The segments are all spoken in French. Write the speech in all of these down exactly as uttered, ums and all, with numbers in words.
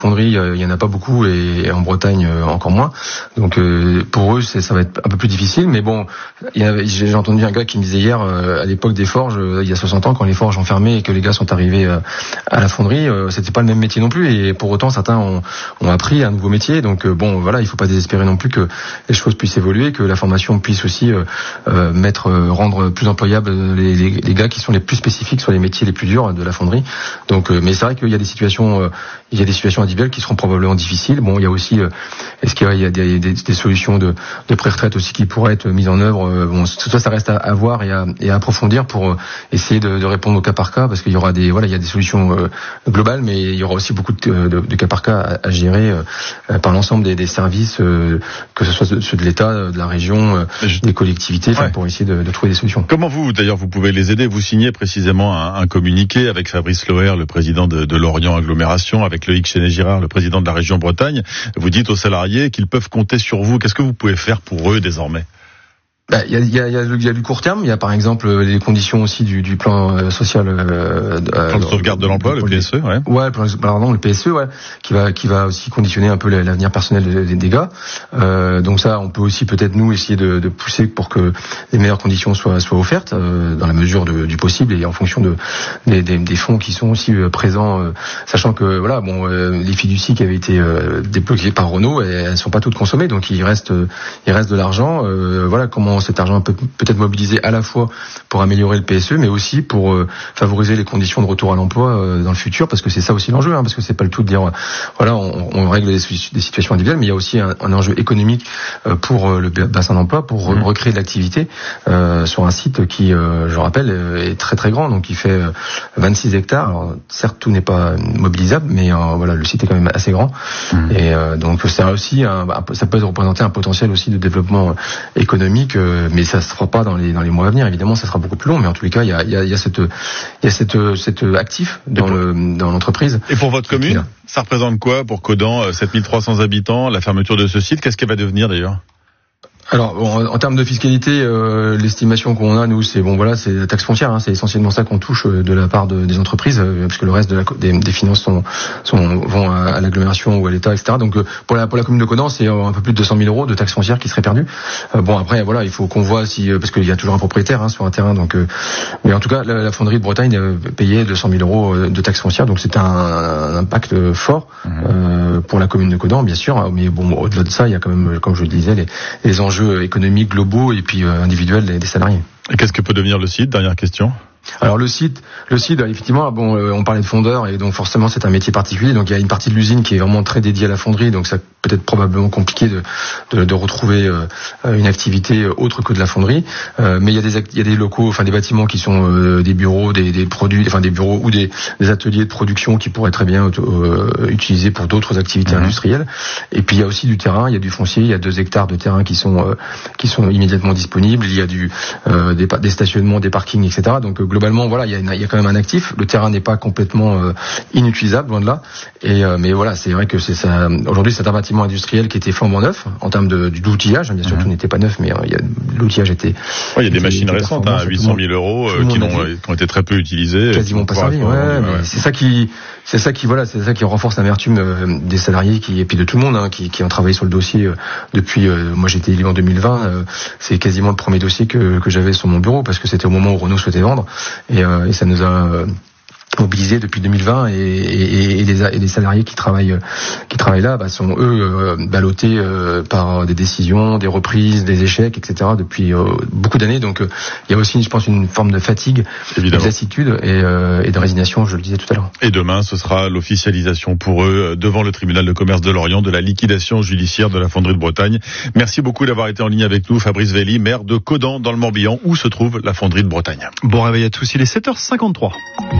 fonderie, il y en a pas beaucoup et en Bretagne encore moins. Donc euh, pour eux, c'est, ça va être un peu plus difficile. Mais bon, il y a, j'ai entendu un gars qui me disait hier, euh, à l'époque des forges, euh, il y a soixante ans, quand les forges ont fermé et que les gars sont arrivés euh, à la fonderie, euh, c'était pas le même métier non plus. Et pour autant, certains ont, ont appris un nouveau métier. Donc euh, bon, voilà, il faut pas désespérer non plus que les choses puissent évoluer, que la formation puisse aussi euh, euh, mettre, euh, rendre plus employables les, les, les gars qui sont les plus spécifiques sur les métiers les plus durs de la fonderie. Donc, euh, mais c'est vrai qu'il y a des situations, euh, il y a des situations individuelles qui seront probablement difficiles. Bon, il y a aussi, euh, est-ce qu'il y a des, des, des solutions de, de pré-retraite aussi qui pourraient être mises en œuvre. Euh, bon, tout ça, ça reste à, à voir et à, et à approfondir pour euh, essayer de, de répondre au cas par cas, parce qu'il y aura des, voilà, il y a des solutions euh, globales, mais il y aura aussi beaucoup de, de, de cas par cas à, à gérer euh, par l'ensemble des, des services, euh, que ce soit ceux de l'État, de la région, euh, des collectivités, ouais. pour essayer de, de trouver des solutions. Comment vous, d'ailleurs, vous pouvez les aider? Vous signez précisément un, un communiqué avec Fabrice Loher, le président de, de Lorient Agglomération, avec Loïc Chéné-Girard, le président de la région Bretagne. Vous dites aux salariés qu'ils peuvent compter sur vous. Qu'est-ce que vous pouvez faire pour eux désormais? Bah, il y a, il y a, il y a, il y a du court terme. Il y a par exemple les conditions aussi du, du plan euh, social. Euh, plan de sauvegarde de l'emploi, le P S E, ouais. Ouais, pardon, le P S E, ouais, qui va, qui va aussi conditionner un peu l'avenir personnel des, des gars. Euh, donc ça, on peut aussi peut-être nous essayer de, de pousser pour que les meilleures conditions soient, soient offertes euh, dans la mesure de, du possible et en fonction de des, des, des fonds qui sont aussi euh, présents, euh, sachant que voilà, bon, euh, les fiducies qui avaient été euh, débloquées par Renault, elles, elles sont pas toutes consommées, donc il reste, euh, il reste de l'argent. Euh, voilà comment cet argent peut peut-être mobilisé à la fois pour améliorer le P S E, mais aussi pour euh, favoriser les conditions de retour à l'emploi euh, dans le futur, parce que c'est ça aussi l'enjeu, hein, parce que c'est pas le tout de dire, euh, voilà, on, on règle des, des situations individuelles, mais il y a aussi un, un enjeu économique euh, pour euh, le bassin d'emploi, pour mmh. recréer de l'activité euh, sur un site qui, euh, je rappelle, est très très grand, donc il fait euh, vingt-six hectares. Alors certes, tout n'est pas mobilisable, mais euh, voilà, le site est quand même assez grand, mmh. et euh, donc c'est aussi, un, ça peut représenter un potentiel aussi de développement économique, euh, mais ça se fera pas dans les dans les mois à venir. Évidemment, ça sera beaucoup plus long, mais en tous les cas, il y a il y a, il y a cette il y a cette cette actif dans pour, le dans l'entreprise. Et pour votre commune, ça représente quoi pour Caudan, sept mille trois cents habitants, la fermeture de ce site? Qu'est-ce qu'elle va devenir d'ailleurs? Alors, bon, en, en termes de fiscalité, euh, l'estimation qu'on a, nous, c'est bon, voilà, c'est la taxe foncière, hein, c'est essentiellement ça qu'on touche euh, de la part de, des entreprises, euh, parce que le reste de la, des, des finances sont, sont vont à, à l'agglomération ou à l'État, et cetera. Donc, euh, pour la pour la commune de Caudan, c'est euh, un peu plus de deux cent mille euros de taxe foncière qui seraient perdus. Euh, bon, après, voilà, il faut qu'on voit si, euh, parce qu'il y a toujours un propriétaire hein, sur un terrain, donc, euh, mais en tout cas, la, la fonderie de Bretagne euh, payait deux cent mille euros de taxe foncière, donc c'est un, un impact fort mmh. euh, pour la commune de Caudan, bien sûr. Mais bon, au-delà de ça, il y a quand même, comme je le disais, les, les enjeux économiques globaux et puis euh, individuels des, des salariés. Et qu'est-ce que peut devenir le site? Dernière question. Alors le site, le site, effectivement, bon, euh, on parlait de fondeur et donc forcément c'est un métier particulier. Donc il y a une partie de l'usine qui est vraiment très dédiée à la fonderie, donc ça peut être probablement compliqué de de, de retrouver euh, une activité autre que de la fonderie. Euh, mais il y a des il y a des locaux, enfin des bâtiments qui sont euh, des bureaux, des, des produits, enfin des bureaux ou des, des ateliers de production qui pourraient très bien euh, utiliser pour d'autres activités mmh. industrielles. Et puis il y a aussi du terrain, il y a du foncier, il y a deux hectares de terrain qui sont euh, qui sont immédiatement disponibles. Il y a du euh, des, des stationnements, des parkings, et cetera. Donc euh, globalement, voilà, il y a, une, il y a quand même un actif. Le terrain n'est pas complètement euh, inutilisable, loin de là. Et euh, mais voilà, c'est vrai que c'est ça. Aujourd'hui, c'est un bâtiment industriel qui était flambant neuf en termes de d'outillage. Bien sûr, mmh. tout n'était pas neuf, mais euh, il y a, l'outillage était. Ouais, il y a des machines récentes, hein, à huit cent mille euros, euh, qui, n'ont, qui ont été très peu utilisées, quasiment pas servi. Ouais, ouais, mais c'est ça qui, c'est ça qui, voilà, c'est ça qui renforce l'amertume euh, des salariés qui et puis de tout le monde, hein, qui, qui ont travaillé sur le dossier euh, depuis. Euh, moi, j'étais élu en deux mille vingt. Euh, c'est quasiment le premier dossier que que j'avais sur mon bureau parce que c'était au moment où Renault souhaitait vendre. Et, euh, et ça nous a euh, mobilisés depuis deux mille vingt et, et, et, les, et les salariés qui travaillent qui travaillent là bah, sont eux euh, ballottés euh, par des décisions, des reprises, des échecs, et cetera depuis euh, beaucoup d'années. Donc euh, il y a aussi, je pense, une forme de fatigue, de lassitude et, euh, et de résignation, je le disais tout à l'heure. Et demain, ce sera l'officialisation pour eux devant le tribunal de commerce de Lorient de la liquidation judiciaire de la fonderie de Bretagne. Merci beaucoup d'avoir été en ligne avec nous, Fabrice Velli, maire de Caudan dans le Morbihan, où se trouve la fonderie de Bretagne. Bon réveil à tous, il est sept heures cinquante-trois.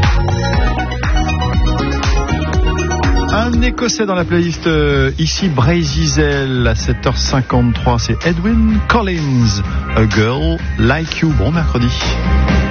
Un Écossais dans la playlist euh, ici, Brésil à sept heures cinquante-trois, c'est Edwin Collins, A Girl Like You. Bon mercredi.